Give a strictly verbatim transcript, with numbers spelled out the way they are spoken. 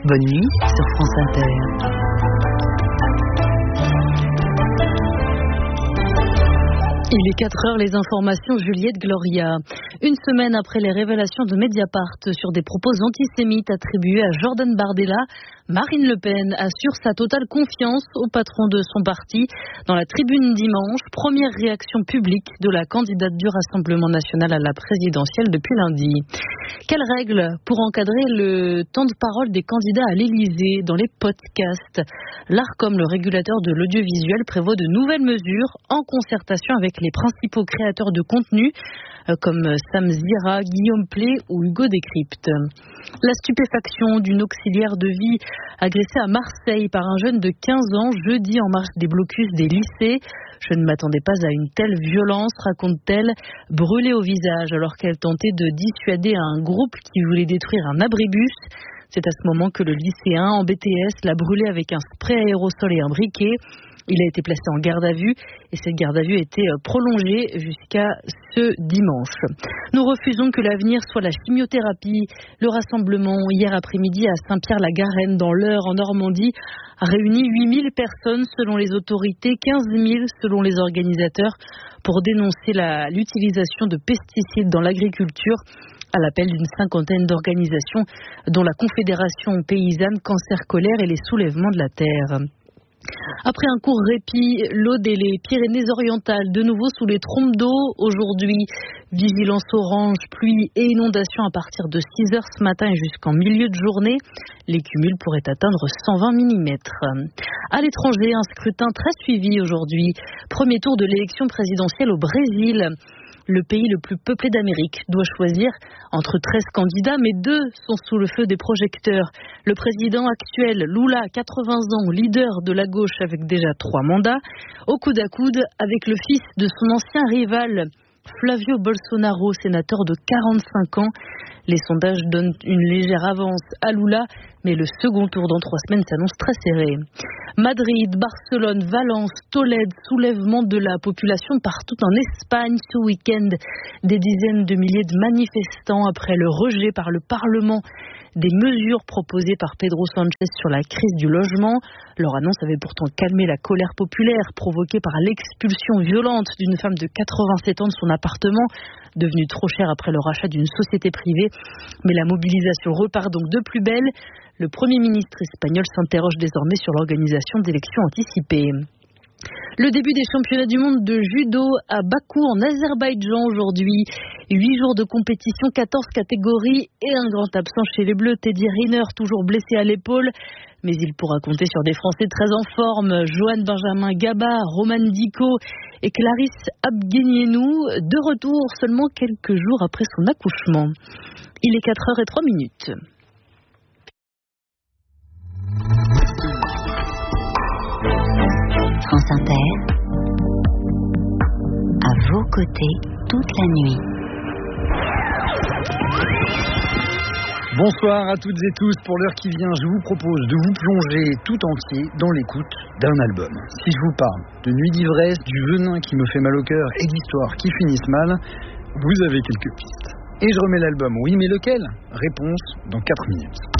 Bonne nuit sur France Inter. Il est quatre heures, les informations, Juliette Gloria. Une semaine après les révélations de Mediapart sur des propos antisémites attribués à Jordan Bardella, Marine Le Pen assure sa totale confiance au patron de son parti. Dans la tribune dimanche, première réaction publique de la candidate du Rassemblement national à la présidentielle depuis lundi. Quelles règles pour encadrer le temps de parole des candidats à l'Élysée dans les podcasts? L'Arcom, le régulateur de l'audiovisuel, prévoit de nouvelles mesures en concertation avec les principaux créateurs de contenu comme Sam Zira, Guillaume Play ou Hugo Décrypte. La stupéfaction d'une auxiliaire de vie agressée à Marseille par un jeune de quinze ans jeudi en marge des blocus des lycées. Je ne m'attendais pas à une telle violence, raconte-t-elle, brûlée au visage alors qu'elle tentait de dissuader un groupe qui voulait détruire un abribus. C'est à ce moment que le lycéen en B T S l'a brûlé avec un spray aérosol et un briquet. Il a été placé en garde à vue et cette garde à vue a été prolongée jusqu'à ce dimanche. Nous refusons que l'avenir soit la chimiothérapie. Le rassemblement hier après-midi à Saint-Pierre-la-Garenne dans l'Eure en Normandie a réuni huit mille personnes selon les autorités, quinze mille selon les organisateurs pour dénoncer la, l'utilisation de pesticides dans l'agriculture à l'appel d'une cinquantaine d'organisations dont la Confédération paysanne Cancer Colère et les soulèvements de la terre. Après un court répit, l'Aude et les Pyrénées-Orientales, de nouveau sous les trompes d'eau aujourd'hui. Vigilance orange, pluie et inondation à partir de six heures ce matin et jusqu'en milieu de journée. Les cumuls pourraient atteindre cent vingt millimètres. À l'étranger, un scrutin très suivi aujourd'hui. Premier tour de l'élection présidentielle au Brésil. Le pays le plus peuplé d'Amérique doit choisir entre treize candidats, mais deux sont sous le feu des projecteurs. Le président actuel, Lula, quatre-vingts ans, leader de la gauche avec déjà trois mandats, au coude à coude avec le fils de son ancien rival, Flavio Bolsonaro, sénateur de quarante-cinq ans. Les sondages donnent une légère avance à Lula, mais le second tour dans trois semaines s'annonce très serré. Madrid, Barcelone, Valence, Tolède, soulèvement de la population partout en Espagne ce week-end. Des dizaines de milliers de manifestants après le rejet par le Parlement des mesures proposées par Pedro Sánchez sur la crise du logement. Leur annonce avait pourtant calmé la colère populaire provoquée par l'expulsion violente d'une femme de quatre-vingt-sept ans de son appartement, devenu trop cher après le rachat d'une société privée. Mais la mobilisation repart donc de plus belle. Le Premier ministre espagnol s'interroge désormais sur l'organisation d'élections anticipées. Le début des championnats du monde de judo à Bakou en Azerbaïdjan aujourd'hui. Huit jours de compétition, quatorze catégories et un grand absent chez les Bleus, Teddy Riner, toujours blessé à l'épaule. Mais il pourra compter sur des Français très en forme. Johan Benjamin Gaba, Roman Dico et Clarisse Abguenienou, de retour seulement quelques jours après son accouchement. Il est quatre heures zéro trois minutes. France Inter, à vos côtés toute la nuit. Bonsoir à toutes et tous. Pour l'heure qui vient, je vous propose de vous plonger tout entier dans l'écoute d'un album. Si je vous parle de Nuit d'ivresse, du venin qui me fait mal au cœur et d'histoires qui finissent mal, vous avez quelques pistes. Et je remets l'album. Oui, mais lequel? Réponse dans quatre minutes.